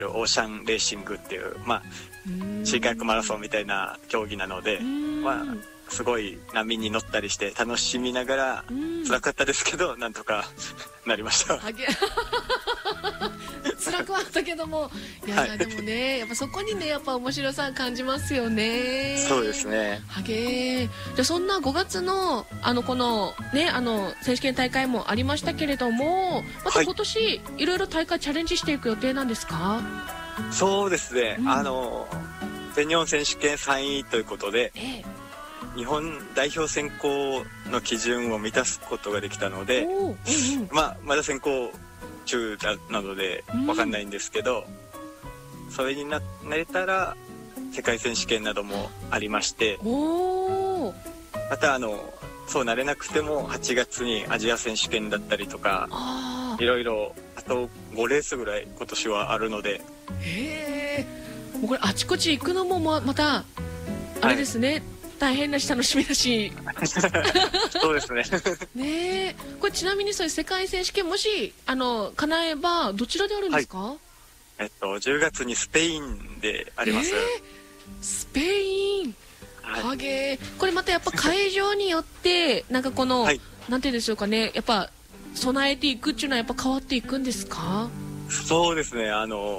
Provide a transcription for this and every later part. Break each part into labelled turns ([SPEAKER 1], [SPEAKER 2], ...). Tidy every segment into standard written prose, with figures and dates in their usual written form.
[SPEAKER 1] オーシャンレーシングっていう、シーカヤックマラソンみたいな競技なので、すごい波に乗ったりして楽しみながら、辛かったですけどなんとかなりました。
[SPEAKER 2] 辛くはあったけども、でもね、やっぱそこにね、やっぱ面白さ感じますよね。
[SPEAKER 1] そうですね。
[SPEAKER 2] じゃあそんな5月のこのね選手権大会もありましたけれども、また今年いろいろ大会チャレンジしていく予定なんですか？
[SPEAKER 1] そうですね。全日本選手権3位ということで、日本代表選考の基準を満たすことができたので、まだ選考中なので分かんないんですけど、それになれたら世界選手権などもありまして、またそうなれなくても8月にアジア選手権だったりとか、いろいろあと5レースぐらい今年はあるので、
[SPEAKER 2] もうこれあちこち行くのもまたあれですね、大変なし楽しみだし
[SPEAKER 1] そうですね
[SPEAKER 2] ね。これちなみにそういう世界選手権もし叶えばどちらであるんですか
[SPEAKER 1] ？10月にスペインであります。
[SPEAKER 2] スペイン、これまたやっぱ会場によってなんかこの、なんていうんでしょうかね、やっぱ備えていくっていうのはやっぱ変わっていくんですか？
[SPEAKER 1] そうですね、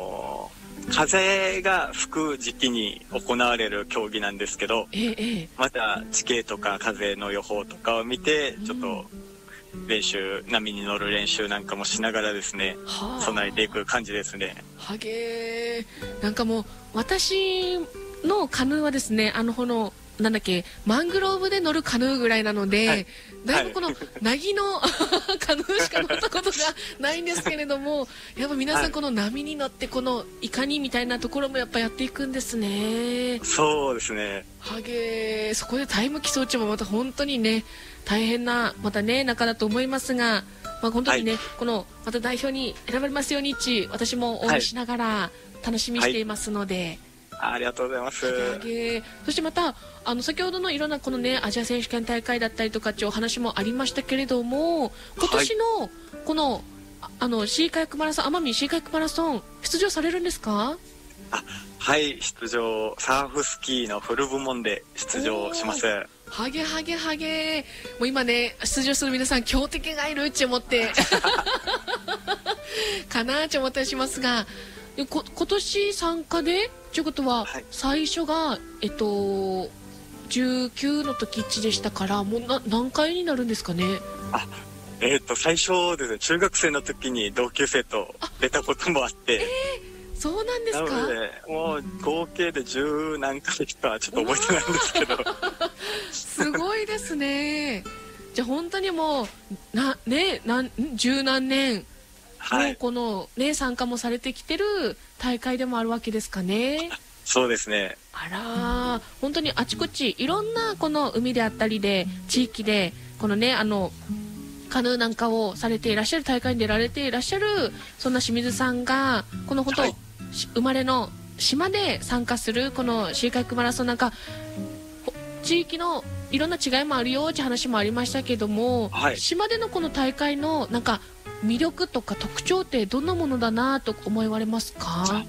[SPEAKER 1] 風が吹く時期に行われる競技なんですけど、また地形とか風の予報とかを見てちょっと波に乗る練習なんかもしながらですね、備えていく感じですね。
[SPEAKER 2] なんかもう私のカヌーはですね、なんだっけ、マングローブで乗るカヌーぐらいなので、だいぶこの凪のカヌーしか乗ったことがないんですけれども、やっぱ皆さんこの波に乗ってこのいかにみたいなところもやっぱやっていくんですね。
[SPEAKER 1] そうですね。
[SPEAKER 2] そこでタイム競うちもまた本当にね、大変なまたね中だと思いますが、本当にね、このまた代表に選ばれますように私も応援しながら楽しみにしていますので。
[SPEAKER 1] ありがとうございます。
[SPEAKER 2] そしてまた先ほどのいろんなこのねアジア選手権大会だったりとかっていうお話もありましたけれども、今年のこのシーカヤックマラソン、奄美シーカヤックマラソン出場されるんですか？
[SPEAKER 1] はい、出場、サーフスキーのフル部門で出場します。もう今ね出場する皆さん強敵がいるって思ってかなって思ったりしますが、今年参加でということは、最初が19の時1でしたから、もう何回になるんですかね？ 最初ですね、中学生の時に同級生と出たこともあって、
[SPEAKER 2] そうなんですか？
[SPEAKER 1] なのでもう合計で10何回かちょっと覚えてないんですけど
[SPEAKER 2] すごいですね。じゃあ本当にもう十何年もうこのね参加もされてきてる大会でもあるわけですかね？
[SPEAKER 1] そうですね。
[SPEAKER 2] 本当にあちこちいろんなこの海であったりで地域でこのねカヌーなんかをされていらっしゃる、大会に出られていらっしゃる、そんな清水さんがこの本当、生まれの島で参加するこのシーカヤックマラソンなんか、地域のいろんな違いもあるよって話もありましたけども、島でのこの大会のなんか魅力とか特徴ってどんなものだなと思われますか？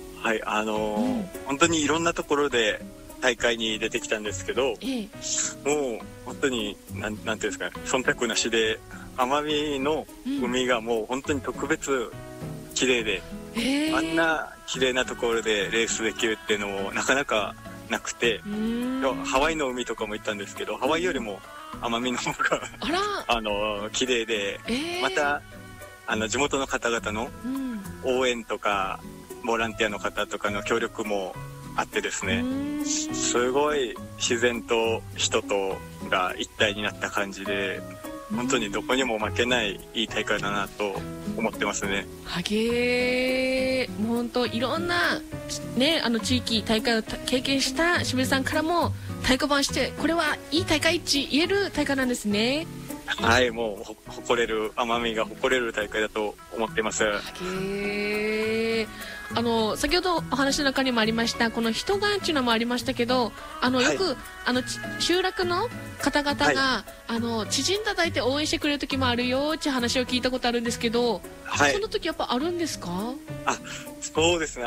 [SPEAKER 1] 本当にいろんなところで大会に出てきたんですけど、もう本当になんていうんですかね、忖度なしで奄美の海がもう本当に特別綺麗で、あんな綺麗なところでレースできるっていうのもなかなかなくて、ハワイの海とかも行ったんですけど、ハワイよりも奄美の方が綺麗で、また地元の方々の応援とかボランティアの方とかの協力もあってですね、すごい自然と人とが一体になった感じで、本当にどこにも負けないいい大会だなと思ってますね。
[SPEAKER 2] もう本当いろんなね地域大会を経験した清水さんからも太鼓判して、これはいい大会って言える大会なんですね。
[SPEAKER 1] もう奄美が誇れる大会だと思ってます。
[SPEAKER 2] 先ほどお話の中にもありましたこの人がっていうのもありましたけどよく、集落の方々が、知人叩いて応援してくれる時もあるよっていう話を聞いたことあるんですけど、その時やっぱあるんですか？
[SPEAKER 1] そうですね。